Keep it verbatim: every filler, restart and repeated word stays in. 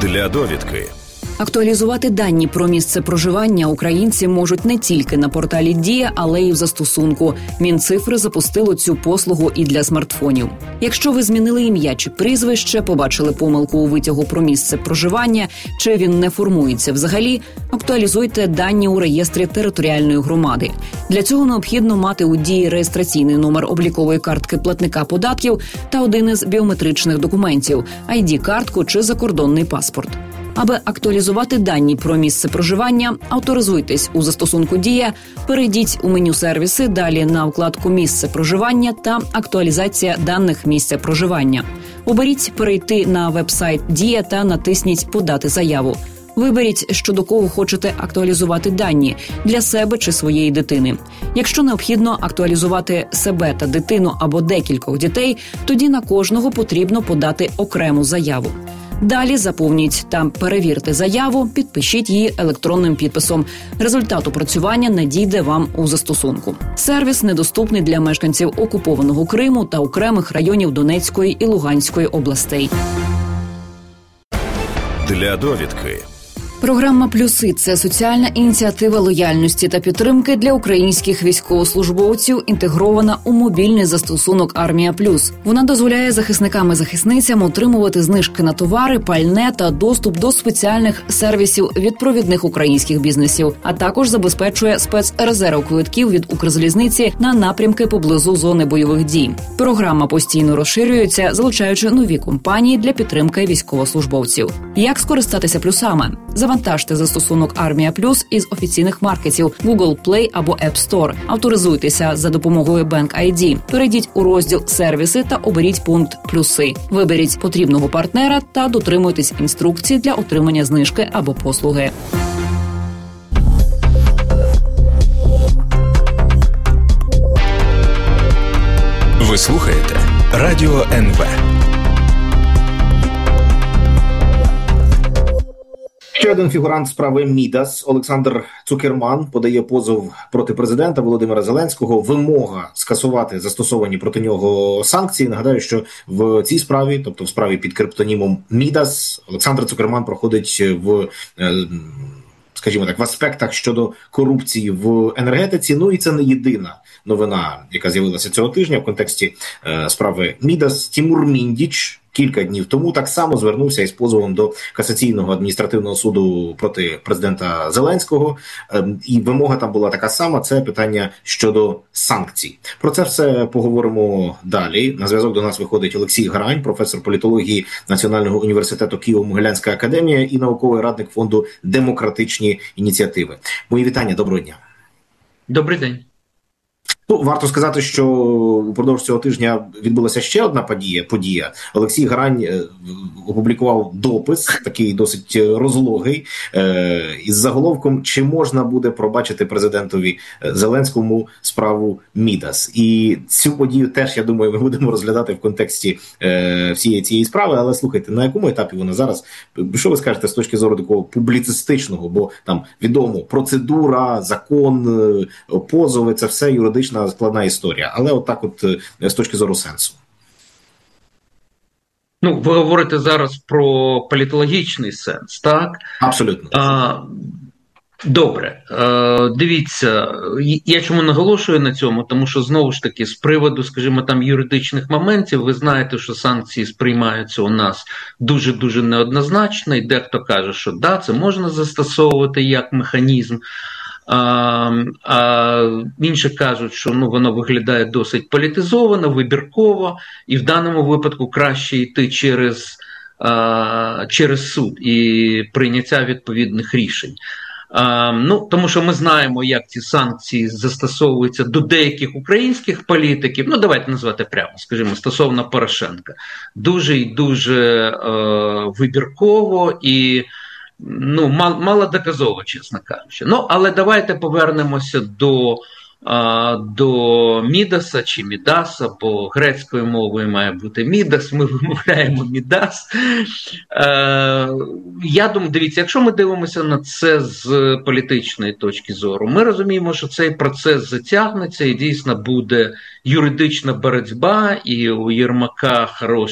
Для довідки. Актуалізувати дані про місце проживання українці можуть не тільки на порталі Дія, але й в застосунку. Мінцифри запустило цю послугу і для смартфонів. Якщо ви змінили ім'я чи прізвище, побачили помилку у витягу про місце проживання, чи він не формується взагалі, актуалізуйте дані у реєстрі територіальної громади. Для цього необхідно мати у Дії реєстраційний номер облікової картки платника податків та один із біометричних документів – ай ді-картку чи закордонний паспорт. Аби актуалізувати дані про місце проживання, авторизуйтесь у застосунку «Дія», перейдіть у меню «Сервіси», далі на вкладку «Місце проживання» та «Актуалізація даних місця проживання». Оберіть «Перейти на веб-сайт Дія» та натисніть «Подати заяву». Виберіть, щодо кого хочете актуалізувати дані – для себе чи своєї дитини. Якщо необхідно актуалізувати себе та дитину або декількох дітей, тоді на кожного потрібно подати окрему заяву. Далі заповніть та перевірте заяву, підпишіть її електронним підписом. Результат опрацювання надійде вам у застосунку. Сервіс недоступний для мешканців окупованого Криму та окремих районів Донецької і Луганської областей. Для довідки. Програма «Плюси» – це соціальна ініціатива лояльності та підтримки для українських військовослужбовців, інтегрована у мобільний застосунок «Армія Плюс». Вона дозволяє захисникам і захисницям отримувати знижки на товари, пальне та доступ до спеціальних сервісів від провідних українських бізнесів, а також забезпечує спецрезерв квитків від Укрзалізниці на напрямки поблизу зони бойових дій. Програма постійно розширюється, залучаючи нові компанії для підтримки військовослужбовців. Як скористатися плюсами? Завантажте застосунок «Армія Плюс» із офіційних маркетів Google Play або App Store. Авторизуйтеся за допомогою Bank ай ді. Перейдіть у розділ «Сервіси» та оберіть пункт «Плюси». Виберіть потрібного партнера та дотримуйтесь інструкцій для отримання знижки або послуги. Ви слухаєте Радіо ен ве. Ще один фігурант справи Мідас Олександр Цукерман подає позов проти президента Володимира Зеленського. Вимога скасувати застосовані проти нього санкції. Нагадаю, що в цій справі, тобто в справі під криптонімом Мідас, Олександр Цукерман проходить в, скажімо так, в аспектах щодо корупції в енергетиці. Ну і це не єдина новина, яка з'явилася цього тижня в контексті е, справи Мідас. Тімур Міндіч кілька днів тому так само звернувся із позовом до касаційного адміністративного суду проти президента Зеленського. Е, і вимога там була така сама – це питання щодо санкцій. Про це все поговоримо далі. На зв'язок до нас виходить Олексій Грань, професор політології Національного університету Києво-Могилянська академія і науковий радник фонду «Демократичні ініціативи». Мої вітання, доброго дня. Добрий день. Ну, варто сказати, що упродовж цього тижня відбулася ще одна подія. подія. Олексій Грань опублікував допис, такий досить розлогий, із заголовком «Чи можна буде пробачити президентові Зеленському справу Мідас?». І цю подію теж, я думаю, ми будемо розглядати в контексті всієї цієї справи. Але слухайте, на якому етапі вона зараз? Що ви скажете з точки зору такого публіцистичного? Бо там відомо процедура, закон, позови – це все юридично складна історія, але отак от з точки зору сенсу. Ну, ви говорите зараз про політологічний сенс, так? Абсолютно. А, добре. А, дивіться, я чому наголошую на цьому, тому що, знову ж таки, з приводу, скажімо, там юридичних моментів, ви знаєте, що санкції сприймаються у нас дуже-дуже неоднозначно, і дехто каже, що да, це можна застосовувати як механізм, А, а інші кажуть, що ну, воно виглядає досить політизовано, вибірково, і в даному випадку краще йти через, а, через суд і прийняття відповідних рішень. А, ну, тому що ми знаємо, як ці санкції застосовуються до деяких українських політиків, ну давайте назвати прямо, скажімо, стосовно Порошенка. Дуже і дуже е, вибірково і ну, мал, малодоказово, чесно кажучи. Ну, але давайте повернемося до, а, до Мідаса чи Мідаса, бо грецькою мовою має бути Мідас, ми вимовляємо Мідас. Е, я думаю, дивіться, якщо ми дивимося на це з політичної точки зору, ми розуміємо, що цей процес затягнеться і дійсно буде юридична боротьба, і у Єрмака хороші